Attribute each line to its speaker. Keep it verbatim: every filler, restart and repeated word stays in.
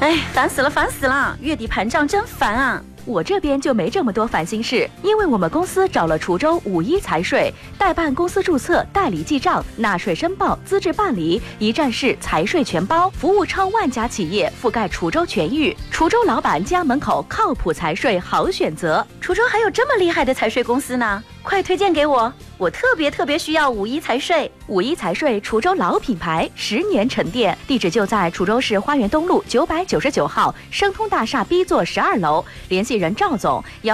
Speaker 1: 哎，烦死了，烦死了！月底盘账真烦啊！
Speaker 2: 我这边就没这么多烦心事，因为我们公司找了滁州五一财税，代办公司注册、代理记账、纳税申报、资质办理，一站式财税全包，服务超万家企业，覆盖滁州全域。滁州老板家门口靠谱财税好选择。
Speaker 1: 滁州还有这么厉害的财税公司呢？快推荐给我！我特别特别需要五一财税。
Speaker 2: 五一财税，滁州老品牌，十年沉淀，地址就在滁州市花园东路九百九十九号生通大厦 B 座十二楼，联系人赵总。